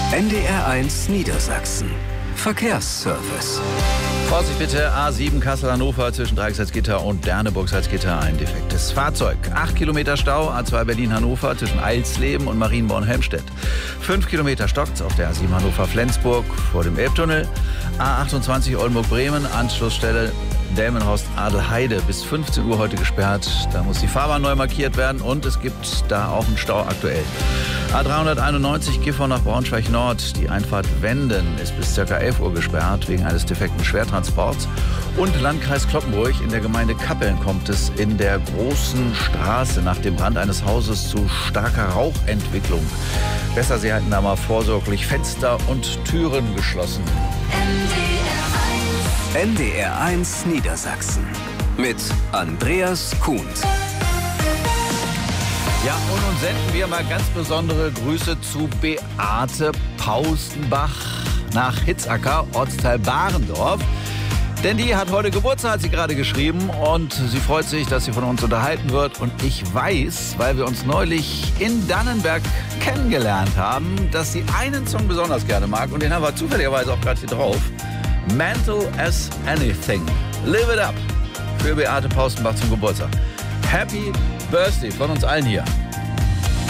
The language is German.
NDR1 Niedersachsen. Verkehrsservice. Vorsicht bitte, A7 Kassel-Hannover zwischen Dreiecksalzgitter und Derneburg-Salzgitter ein defektes Fahrzeug. 8 Kilometer Stau, A2 Berlin-Hannover zwischen Eilsleben und Marienborn-Helmstedt. 5 Kilometer stockt's auf der A7 Hannover-Flensburg vor dem Elbtunnel. A28 Oldenburg-Bremen, Anschlussstelle Delmenhorst-Adelheide bis 15 Uhr heute gesperrt. Da muss die Fahrbahn neu markiert werden und es gibt da auch einen Stau aktuell. A391 Gifhorn nach Braunschweig-Nord. Die Einfahrt Wenden ist bis ca. 11 Uhr gesperrt wegen eines defekten Schwertransports. Und Landkreis Cloppenburg in der Gemeinde Kappeln kommt es in der großen Straße nach dem Brand eines Hauses zu starker Rauchentwicklung. Besser, Sie halten da mal vorsorglich Fenster und Türen geschlossen. NDR1 Niedersachsen mit Andreas Kuhn. Ja, und nun senden wir mal ganz besondere Grüße zu Beate Paustenbach nach Hitzacker, Ortsteil Barendorf. Denn die hat heute Geburtstag, hat sie gerade geschrieben. Und sie freut sich, dass sie von uns unterhalten wird. Und ich weiß, weil wir uns neulich in Dannenberg kennengelernt haben, dass sie einen Song besonders gerne mag. Und den haben wir zufälligerweise auch gerade hier drauf. Mental as Anything. Live it up. Für Beate Paustenbach zum Geburtstag. Happy Birthday von uns allen hier.